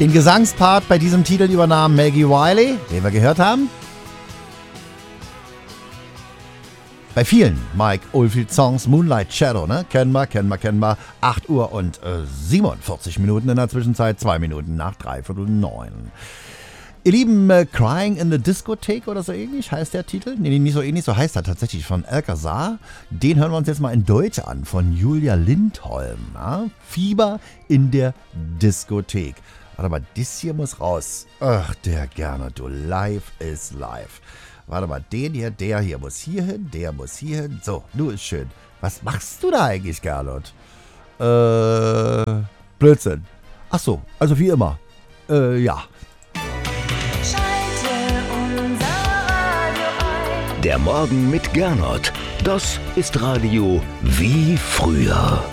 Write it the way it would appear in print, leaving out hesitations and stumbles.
Den Gesangspart bei diesem Titel übernahm Maggie Wiley, den wir gehört haben. Bei vielen Mike Oldfield-Songs, Moonlight Shadow, ne? Kennen wir. 8 Uhr und 47 Minuten in der Zwischenzeit, 2 Minuten nach 8:45. Ihr Lieben, Crying in the Discotheque oder so ähnlich heißt der Titel. Nee, nicht so ähnlich, so heißt er tatsächlich, von Alcazar. Den hören wir uns jetzt mal in Deutsch an, von Julia Lindholm. Ja? Fieber in der Diskothek. Warte mal, das hier muss raus. Ach, der Gernot, du, live is live. Warte mal, der hier muss hier hin, der muss hier hin. So, nu ist schön. Was machst du da eigentlich, Gernot? Blödsinn. Ach so, also wie immer. Ja. Der Morgen mit Gernot. Das ist Radio wie früher.